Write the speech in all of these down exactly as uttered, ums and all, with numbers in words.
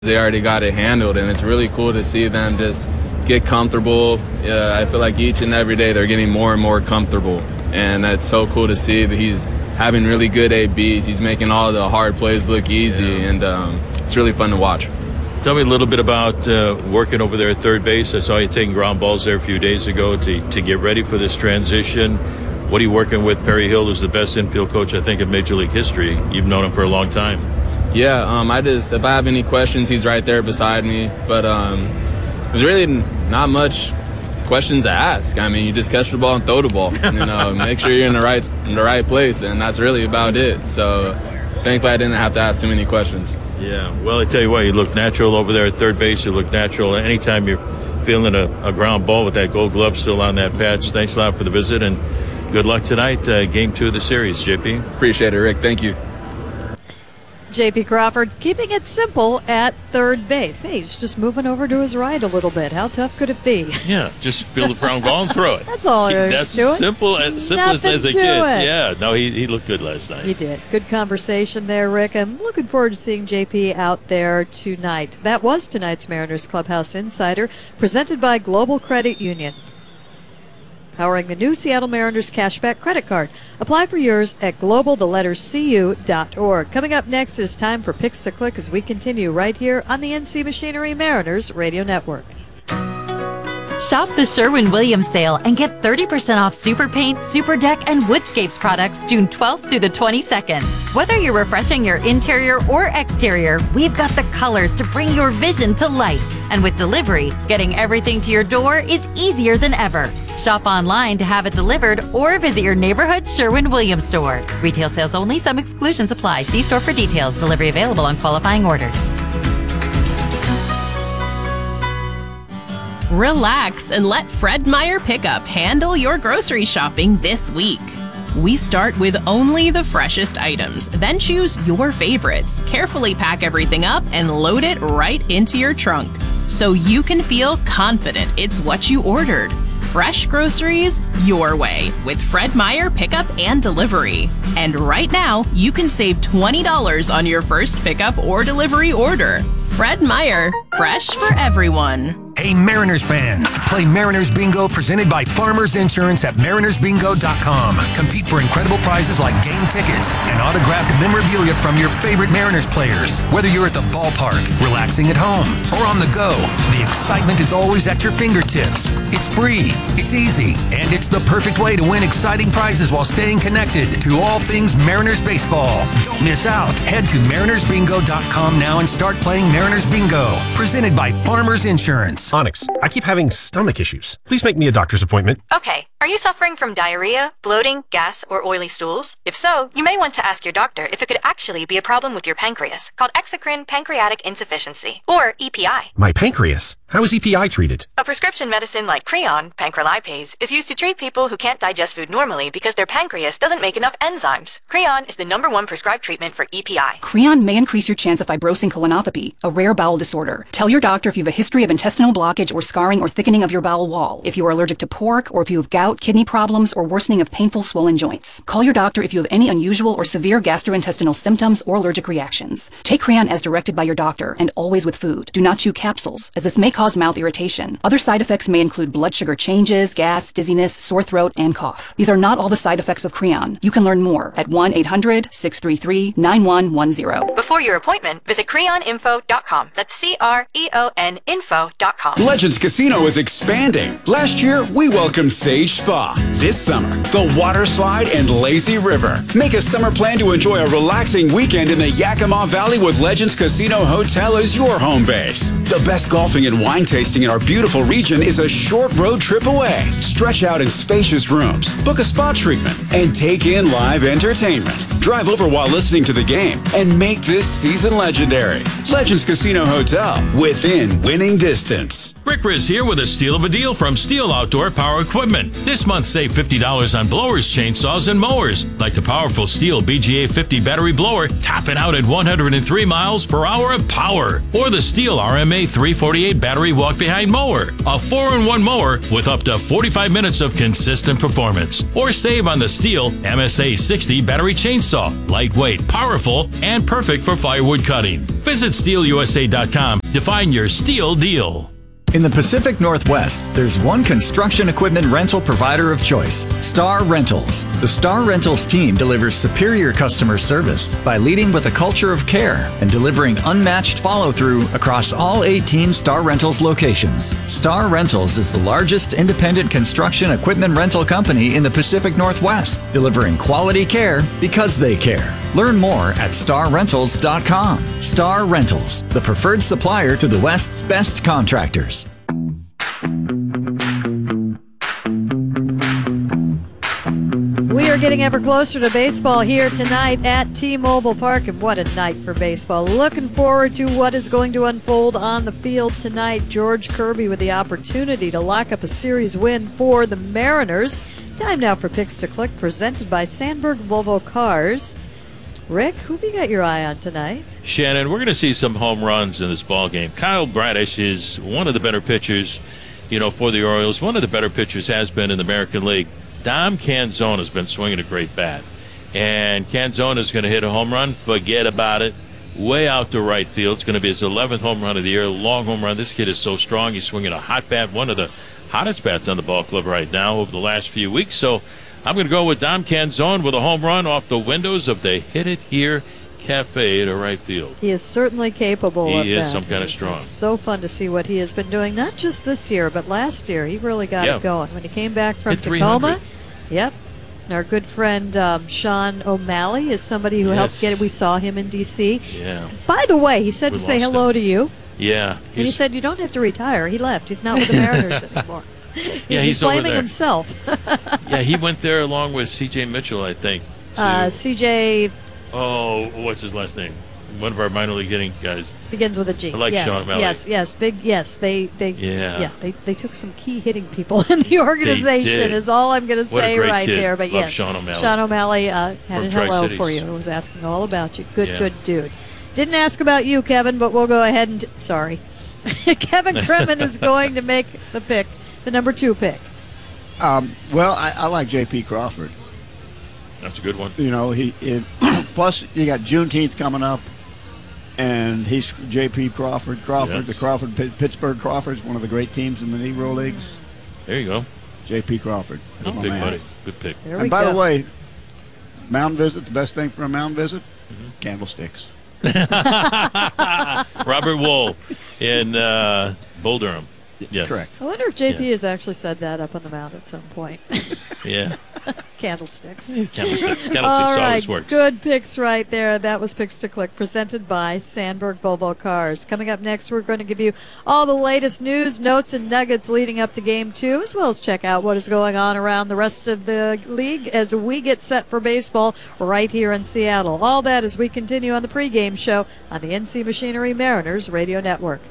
They already got it handled, and it's really cool to see them just get comfortable. Uh, I feel like each and every day they're getting more and more comfortable, and that's so cool to see that he's having really good A Bs. He's making all the hard plays look easy, yeah. and um, it's really fun to watch. Tell me a little bit about uh, working over there at third base. I saw you taking ground balls there a few days ago to, to get ready for this transition. What are you working with? Perry Hill is the best infield coach, I think, in Major League history. You've known him for a long time. Yeah, um, I just, if I have any questions, he's right there beside me. But um, there's really not much questions to ask. I mean, you just catch the ball and throw the ball. You know, make sure you're in the right in the right place, and that's really about it. So thankfully I didn't have to ask too many questions. Yeah, well, I tell you what, you look natural over there at third base. You look natural anytime you're feeling a, a ground ball with that gold glove still on that patch. Thanks a lot for the visit, and good luck tonight, uh, game two of the series, J P. Appreciate it, Rick. Thank you. J P Crawford keeping it simple at third base. Hey, he's just moving over to his right a little bit. How tough could it be? Yeah, just feel the ground ball and throw it. That's all it That's doing. simple, as simple as, as it gets. Yeah, no, he, he looked good last night. He did. Good conversation there, Rick. I'm looking forward to seeing J P out there tonight. That was tonight's Mariners Clubhouse Insider, presented by Global Credit Union, powering the new Seattle Mariners Cashback Credit Card. Apply for yours at global the letter C U dot org. Coming up next, it's time for Picks to Click as we continue right here on the N C Machinery Mariners Radio Network. Shop the Sherwin-Williams sale and get thirty percent off Super Paint, Super Deck, and Woodscapes products June twelfth through the twenty-second. Whether you're refreshing your interior or exterior, we've got the colors to bring your vision to life. And with delivery, getting everything to your door is easier than ever. Shop online to have it delivered or visit your neighborhood Sherwin-Williams store. Retail sales only. Some exclusions apply. See store for details. Delivery available on qualifying orders. Relax and let Fred Meyer Pickup handle your grocery shopping this week. We start with only the freshest items, then choose your favorites. Carefully pack everything up and load it right into your trunk, so you can feel confident it's what you ordered. Fresh groceries your way with Fred Meyer Pickup and Delivery. And right now, you can save twenty dollars on your first pickup or delivery order. Fred Meyer, fresh for everyone. Hey Mariners fans, play Mariners Bingo presented by Farmers Insurance at mariners bingo dot com. Compete for incredible prizes like game tickets and autographed memorabilia from your favorite Mariners players. Whether you're at the ballpark, relaxing at home, or on the go, the excitement is always at your fingertips. It's free, it's easy, and it's the perfect way to win exciting prizes while staying connected to all things Mariners baseball. Don't miss out. Head to mariners bingo dot com now and start playing Mariners Bingo, presented by Farmers Insurance. Onyx, I keep having stomach issues. Please make me a doctor's appointment. Okay. Are you suffering from diarrhea, bloating, gas, or oily stools? If so, you may want to ask your doctor if it could actually be a problem with your pancreas, called exocrine pancreatic insufficiency, or E P I. My pancreas? How is E P I treated? A prescription medicine like Creon, pancrelipase, is used to treat people who can't digest food normally because their pancreas doesn't make enough enzymes. Creon is the number one prescribed treatment for E P I. Creon may increase your chance of fibrosing colonopathy, a rare bowel disorder. Tell your doctor if you have a history of intestinal blockage or scarring or thickening of your bowel wall, if you are allergic to pork, or if you have gout, kidney problems, or worsening of painful swollen joints. Call your doctor if you have any unusual or severe gastrointestinal symptoms or allergic reactions. Take Creon as directed by your doctor and always with food. Do not chew capsules, as this may cause mouth irritation. Other side effects may include blood sugar changes, gas, dizziness, sore throat, and cough. These are not all the side effects of Creon. You can learn more at one eight hundred six three three nine one one zero. Before your appointment, visit creon info dot com. That's C R E O N info dot com. Legends Casino is expanding. Last year, we welcomed Sage Spa. This summer, the Water Slide and Lazy River. Make a summer plan to enjoy a relaxing weekend in the Yakima Valley with Legends Casino Hotel as your home base. The best golfing and wine tasting in our beautiful region is a short road trip away. Stretch out in spacious rooms, book a spa treatment, and take in live entertainment. Drive over while listening to the game and make this season legendary. Legends Casino Hotel, within winning distance. Rick Riz here with a steal of a deal from Steel Outdoor Power Equipment. This month, save fifty dollars on blowers, chainsaws, and mowers, like the powerful Steel B G A fifty battery blower, topping out at one hundred three miles per hour of power. Or the Steel R M A three forty-eight battery walk-behind mower, a four in one mower with up to forty-five minutes of consistent performance. Or save on the Steel M S A sixty battery chainsaw, lightweight, powerful, and perfect for firewood cutting. Visit steel u s a dot com to find your Steel deal. In the Pacific Northwest, there's one construction equipment rental provider of choice, Star Rentals. The Star Rentals team delivers superior customer service by leading with a culture of care and delivering unmatched follow-through across all eighteen Star Rentals locations. Star Rentals is the largest independent construction equipment rental company in the Pacific Northwest, delivering quality care because they care. Learn more at star rentals dot com. Star Rentals, the preferred supplier to the West's best contractors. We are getting ever closer to baseball here tonight at T-Mobile Park, and what a night for baseball. Looking forward to what is going to unfold on the field tonight. George Kirby with the opportunity to lock up a series win for the Mariners. Time now for Picks to Click, presented by Sandberg Volvo Cars. Rick, who have you got your eye on tonight? Shannon, we're going to see some home runs in this ball game. Kyle Bradish is one of the better pitchers, you know, for the Orioles. One of the better pitchers has been in the American League. Dom Canzone has been swinging a great bat. And Canzone is going to hit a home run. Forget about it. Way out to right field. It's going to be his eleventh home run of the year. Long home run. This kid is so strong. He's swinging a hot bat. One of the hottest bats on the ball club right now over the last few weeks. So I'm going to go with Dom Canzone with a home run off the windows of the Hit It Here Cafe to right field. He is certainly capable he of that. He is some kind of strong. It's so fun to see what he has been doing, not just this year, but last year. He really got yeah. it going. When he came back from Hit Tacoma, yep. And our good friend um, Sean O'Malley is somebody who yes. helped get it. We saw him in D C. Yeah. By the way, he said we to say hello him. to you. Yeah. And he said, you don't have to retire. He left. He's not with the Mariners anymore. Yeah, he's, he's blaming over there. himself. Yeah, he went there along with C J Mitchell, I think. To, uh, C J. Oh, what's his last name? One of our minor league hitting guys. Begins with a G. I like yes, Sean O'Malley. Yes, yes, big. Yes, they, they. Yeah. Yeah, they, they took some key hitting people in the organization. Is all I'm going to say right kid. there. But Love yes, Sean O'Malley. Sean O'Malley uh, had From a hello Tri-Cities. for you. I was asking all about you. Good, yeah. good dude. Didn't ask about you, Kevin, but we'll go ahead and. T- sorry, Kevin Kremen is going to make the pick, the number two pick. Um, well, I, I like J P Crawford. That's a good one. You know, he it, plus you got Juneteenth coming up, and he's J P Crawford. Crawford, yes. the Crawford Pittsburgh Crawford's one of the great teams in the Negro Leagues. There you go. J P Crawford. That's my big man. buddy. Good pick. There and we by go. the way, mound visit, the best thing for a mound visit, mm-hmm. candlesticks. Robert Wool in uh, Bull Durham. Yes. Correct. I wonder if J P Yeah. has actually said that up on the mound at some point. Yeah. Candlesticks. Candlesticks. Candlesticks All right, always works. good picks right there. That was Picks to Click, presented by Sandberg Volvo Cars. Coming up next, we're going to give you all the latest news, notes, and nuggets leading up to Game two, as well as check out what is going on around the rest of the league as we get set for baseball right here in Seattle. All that as we continue on the pregame show on the N C Machinery Mariners Radio Network.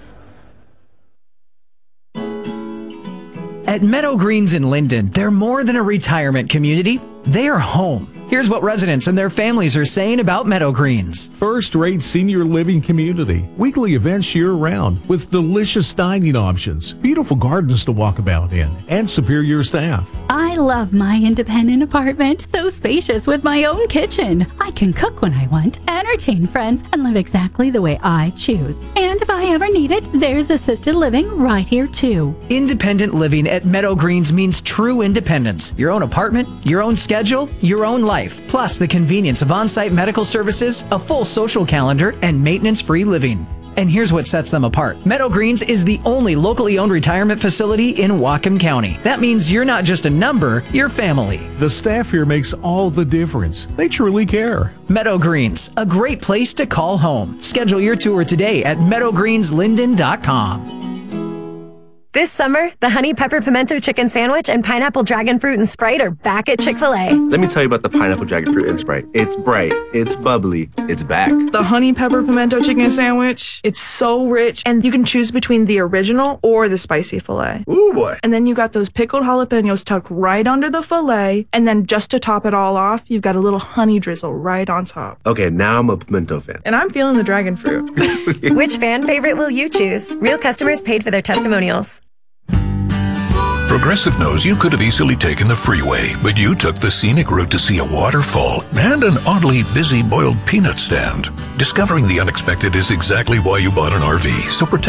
At Meadow Greens in Linden, they're more than a retirement community. They are home. Here's what residents and their families are saying about Meadow Greens. First-rate senior living community. Weekly events year-round with delicious dining options, beautiful gardens to walk about in, and superior staff. I love my independent apartment. So spacious with my own kitchen. I can cook when I want, entertain friends, and live exactly the way I choose. And if I ever need it, there's assisted living right here too. Independent living at Meadow Greens means true independence. Your own apartment, your own schedule, your own life. Plus the convenience of on-site medical services, a full social calendar, and maintenance-free living. And here's what sets them apart. Meadow Greens is the only locally owned retirement facility in Whatcom County. That means you're not just a number, you're family. The staff here makes all the difference. They truly care. Meadow Greens, a great place to call home. Schedule your tour today at meadow greens linden dot com. This summer, the Honey Pepper Pimento Chicken Sandwich and Pineapple Dragon Fruit and Sprite are back at Chick-fil-A. Let me tell you about the Pineapple Dragon Fruit and Sprite. It's bright, it's bubbly, it's back. The Honey Pepper Pimento Chicken Sandwich, it's so rich, and you can choose between the original or the spicy filet. Ooh, boy. And then you got those pickled jalapenos tucked right under the filet, and then just to top it all off, you've got a little honey drizzle right on top. Okay, now I'm a pimento fan. And I'm feeling the dragon fruit. Which fan favorite will you choose? Real customers paid for their testimonials. Progressive knows you could have easily taken the freeway, but you took the scenic route to see a waterfall and an oddly busy boiled peanut stand. Discovering the unexpected is exactly why you bought an R V, so protect